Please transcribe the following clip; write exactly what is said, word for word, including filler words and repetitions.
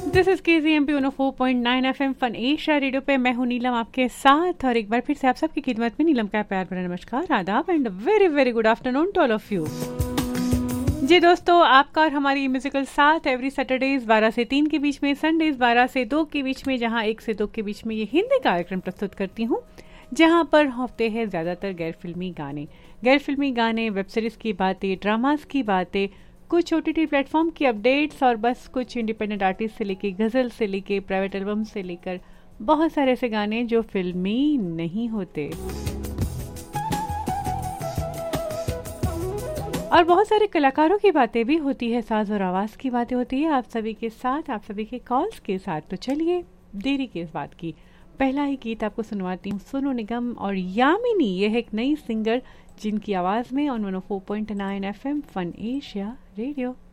This is के G M P one four point nine F M fun Asia radio पे मैं हूं नीलम आपके साथ और एक बार फिर से आप सबकी खिदमत में नीलम का प्यार भरा नमस्कार, आदाब and very very good afternoon to all of you. जी दोस्तों, आपका और हमारी म्यूजिकल साथ एवरी सैटरडेज बारह से तीन के बीच में, संडेज बारह से दो के बीच में, जहां एक से दो के बीच में ये हिंदी कार्यक्रम प्रस्तुत करती हूँ, जहां पर होते हैं ज़्यादातर गैर फिल्मी गाने गैर फिल्मी गाने वेब सीरीज़ की बातें, ड्रामास की बातें, कुछ ओ टी टी प्लेटफॉर्म की अपडेट्स और बस कुछ इंडिपेंडेंट आर्टिस्ट से लेके गज़ल से लेके प्राइवेट एल्बम से लेकर बहुत सारे ऐसे गाने जो फिल्मी नहीं होते और बहुत सारे कलाकारों की बातें भी होती है, साज और आवाज़ की बातें होती है आप सभी के साथ, आप सभी के कॉल्स के साथ। तो चलिए देरी के इस बात की, पहला ही गीत आपको सुनवाती हूँ। सोनू निगम और यामिनी, ये है एक नई सिंगर जिनकी आवाज़ में on one O four point nine F M fun Asia radio.